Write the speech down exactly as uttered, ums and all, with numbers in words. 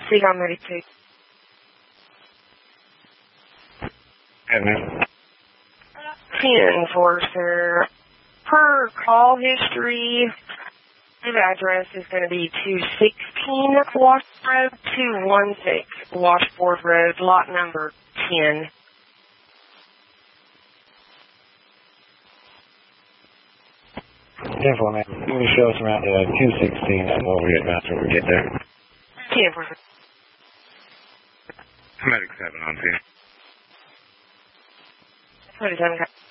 See how many take. Evan. ten for sir. Per call history, the address is going to be two sixteen Wash Road, two one six Washboard Road, lot number ten. ten four, man. You can show us around uh, two sixteen while we get after we get there. ten four. Medic seven on ten. twenty-seven.